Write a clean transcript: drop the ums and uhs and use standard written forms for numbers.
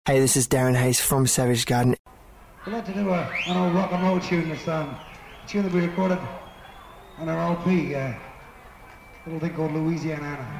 Hey, this is Darren Hayes from Savage Garden. I'd like to do an old rock and roll tune, a tune that we recorded on our LP, a little thing called Louisiana.